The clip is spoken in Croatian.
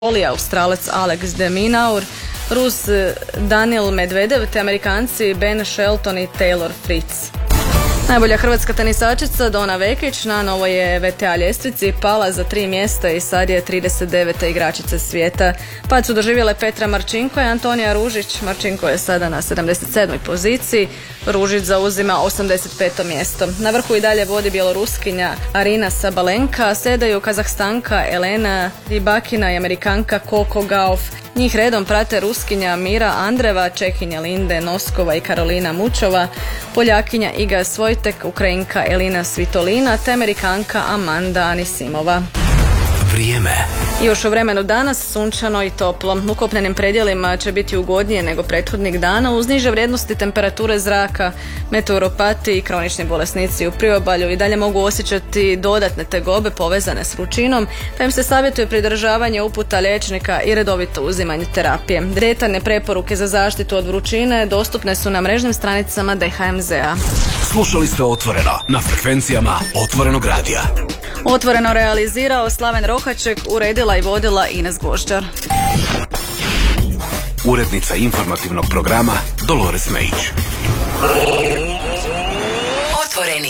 Australac Alex de Minaur, Rus Daniil Medvedev te Amerikanci Ben Shelton i Taylor Fritz. Najbolja hrvatska tenisačica Dona Vekić na novoj je WTA ljestvici pala za 3 mjesta i sad je 39. igračica svijeta. Pad su doživjele Petra Marčinko i Antonija Ružić. Marčinko je sada na 77. poziciji, Ružić zauzima 85. mjesto. Na vrhu i dalje vodi Bjeloruskinja Arina Sabalenka, slijedaju Kazahstanka Elena Rybakina i Amerikanka Coco Gauff. Njih redom prate Ruskinja Mira Andreva, Čekinja Linde Noskova i Karolina Mučova, Poljakinja Iga Svojtek, Ukrajinka Elina Svitolina te Amerikanka Amanda Anisimova. Vrijeme. Još u vremenu danas sunčano i toplo. U kopnenim predjelima će biti ugodnije nego prethodnih dana uz niže vrijednosti temperature zraka. Meteoropati i kronični bolesnici u priobalju i dalje mogu osjećati dodatne tegobe povezane s vrućinom, pa im se savjetuje pridržavanje uputa liječnika i redovito uzimanje terapije. Detaljne preporuke za zaštitu od vrućine dostupne su na mrežnim stranicama DHMZ-a. Slušali ste Otvoreno na frekvencijama Otvorenog radija. Otvoreno realizirao Slaven Rohaček, uredila i vodila Ines Gvožđar. Urednica informativnog programa Dolores Mejić.